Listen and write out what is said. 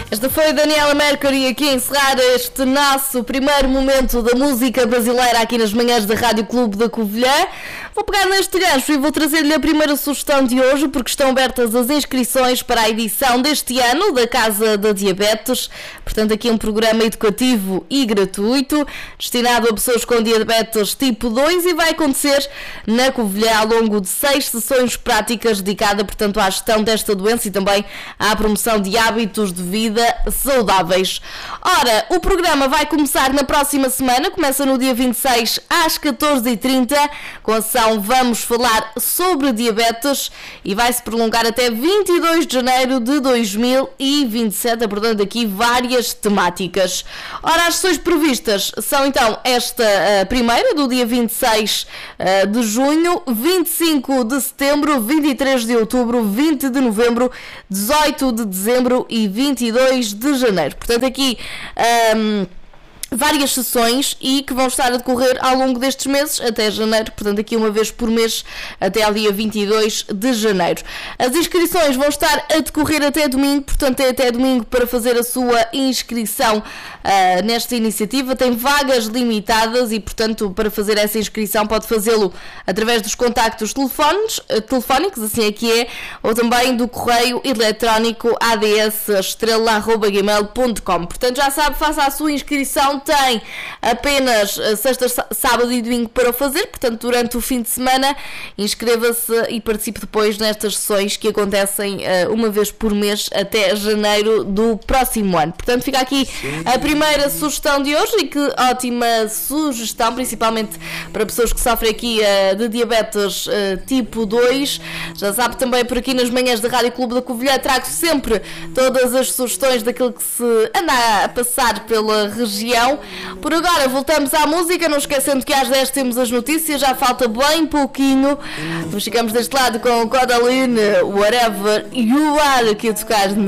Esta foi Daniela Mercury aqui a encerrar este nosso primeiro momento da música brasileira aqui nas manhãs da Rádio Clube da Covilhã. Vou pegar neste gancho e vou trazer-lhe a primeira sugestão de hoje, porque estão abertas as inscrições para a edição deste ano da Casa da Diabetes. Portanto, aqui um programa educativo e gratuito, destinado a pessoas com diabetes tipo 2 e vai acontecer na Covilhã ao longo de 6 sessões práticas dedicadas, portanto, à gestão desta doença e também à promoção de hábitos de vida saudáveis. Ora, o programa vai começar na próxima semana, começa no dia 26 às 14h30, com a sessão Vamos Falar sobre Diabetes e vai se prolongar até 22 de janeiro de 2027, abordando aqui várias temáticas. Ora, as sessões previstas são então esta primeira, do dia 26 de junho, 25 de setembro, 23 de outubro, 20 de novembro, 18 de dezembro e 22 de janeiro. Portanto, aqui várias sessões e que vão estar a decorrer ao longo destes meses até janeiro, portanto aqui uma vez por mês até ao dia 22 de janeiro. As inscrições vão estar a decorrer até domingo, portanto é até domingo para fazer a sua inscrição nesta iniciativa. Tem vagas limitadas e, portanto, para fazer essa inscrição pode fazê-lo através dos contactos telefónicos, assim é que é, ou também do correio eletrónico ads@gmail.com. Portanto, já sabe, faça a sua inscrição. Tem apenas sexta, sábado e domingo para o fazer, portanto durante o fim de semana inscreva-se e participe depois nestas sessões que acontecem uma vez por mês até janeiro do próximo ano. Portanto fica aqui a primeira sugestão de hoje e que ótima sugestão, principalmente para pessoas que sofrem aqui de diabetes tipo 2. Já sabe, também por aqui nas manhãs da Rádio Clube da Covilhã trago sempre todas as sugestões daquilo que se anda a passar pela região. Por agora voltamos à música, não esquecendo que às 10 temos as notícias, já falta bem pouquinho. Nós ficamos deste lado com Codaline, Whatever You Are, aqui a tocar